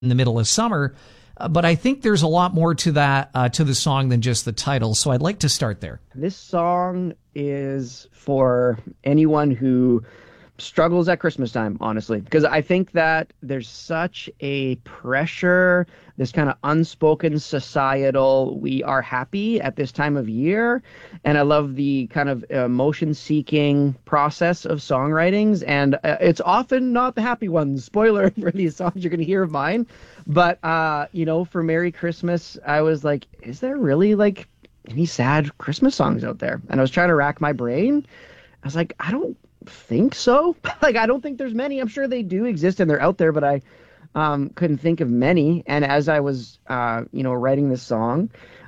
in the middle of summer. But I think there's a lot more to that, to the song than just the title. So I'd like to start there. This song is for anyone who struggles at Christmas time, honestly, because I think that there's such a pressure, this kind of unspoken societal, we are happy at this time of year. And I love the kind of emotion seeking process of songwritings. And it's often not the happy ones. Spoiler for these songs you're going to hear of mine. But, for Merry Christmas, I was like, is there really like any sad Christmas songs out there? And I was trying to rack my brain. I was like, I don't think so. Like, I don't think there's many. I'm sure they do exist and they're out there, but I couldn't think of many. And as I was, writing this song,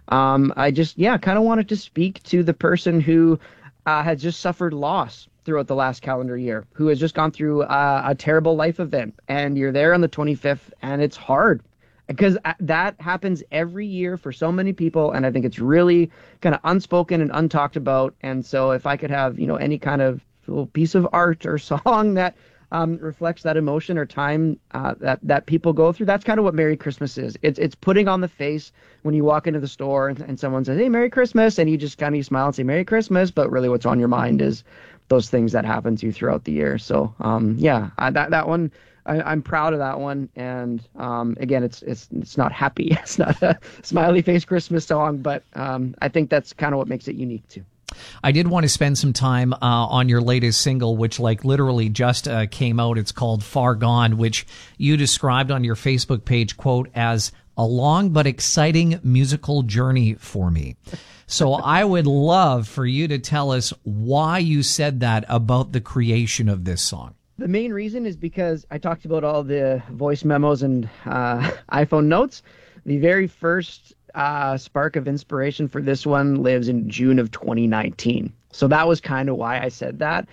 I just, kind of wanted to speak to the person who had just suffered loss throughout the last calendar year, who has just gone through a terrible life event. And you're there on the 25th, and it's hard because that happens every year for so many people. And I think it's really kind of unspoken and untalked about. And so if I could have, any kind of little piece of art or song that reflects that emotion or time that people go through, that's kind of what Merry Christmas is. It's putting on the face when you walk into the store and someone says, "Hey, Merry Christmas," and you just kind of smile and say Merry Christmas, but really what's on your mind is those things that happen to you throughout the year. So that one, I'm proud of that one. And again, it's not happy. It's not a smiley face Christmas song, but I think that's kind of what makes it unique too. I did want to spend some time on your latest single, which literally just came out. It's called Far Gone, which you described on your Facebook page, quote, as a long but exciting musical journey for me. So I would love for you to tell us why you said that about the creation of this song. The main reason is because I talked about all the voice memos and iPhone notes. The very first spark of inspiration for this one lives in June of 2019. So that was kind of why I said that.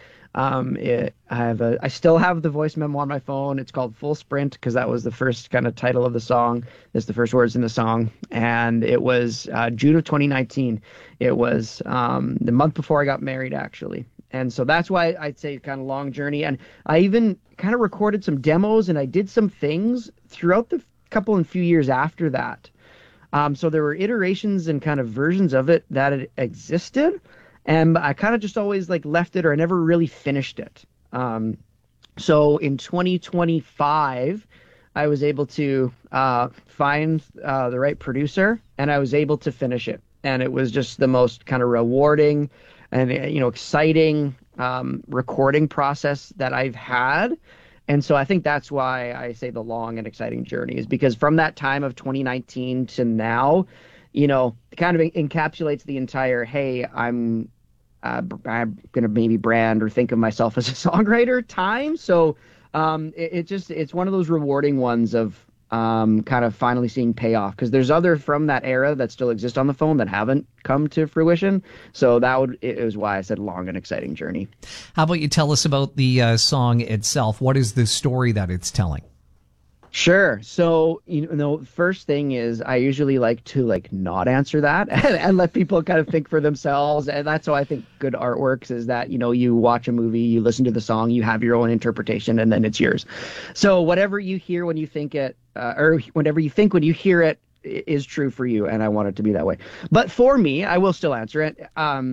I still have the voice memo on my phone. It's called Full Sprint because that was the first kind of title of the song. That's the first words in the song. And it was June of 2019. It was the month before I got married, actually. And so that's why I'd say kind of long journey. And I even kind of recorded some demos and I did some things throughout the couple and few years after that. So there were iterations and kind of versions of it that it existed. And I kind of just always left it, or I never really finished it. So in 2025, I was able to find the right producer and I was able to finish it. And it was just the most kind of rewarding and, exciting recording process that I've had. And so I think that's why I say the long and exciting journey is because from that time of 2019 to now, it kind of encapsulates the entire, hey, I'm going to maybe brand or think of myself as a songwriter time. So it's one of those rewarding ones of kind of finally seeing payoff, because there's other from that era that still exist on the phone that haven't come to fruition. So it was why I said long and exciting journey. How about you tell us about the song itself? What is the story that it's telling? Sure. So, first thing is I usually like to not answer that and let people kind of think for themselves. And that's how I think good art works, is that, you watch a movie, you listen to the song, you have your own interpretation, and then it's yours. So whatever you hear when you think it, or whatever you think when you hear it, is true for you. And I want it to be that way. But for me, I will still answer it.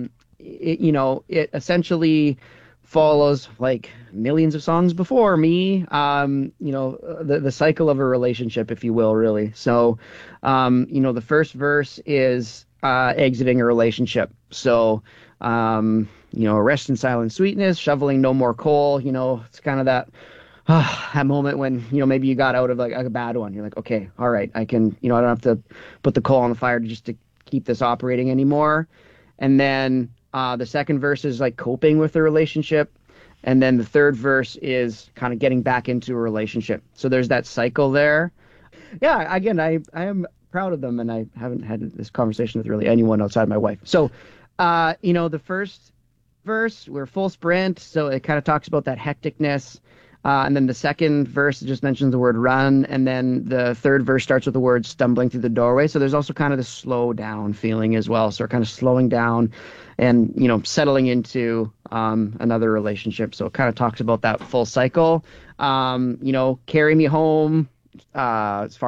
It essentially follows millions of songs before me, the cycle of a relationship, if you will, really. So, the first verse is exiting a relationship. So, rest in silent sweetness, shoveling no more coal. It's kind of that moment when, maybe you got out of a bad one. You're like, okay, all right, I can, I don't have to put the coal on the fire to keep this operating anymore. And then the second verse is coping with the relationship. And then the third verse is kind of getting back into a relationship. So there's that cycle there. Yeah, again, I am proud of them, and I haven't had this conversation with really anyone outside my wife. So, the first verse, we're full sprint, so it kind of talks about that hecticness. And then the second verse just mentions the word run. And then the third verse starts with the word stumbling through the doorway. So there's also kind of the slow down feeling as well. So we're kind of slowing down and, settling into another relationship. So it kind of talks about that full cycle. Carry me home as far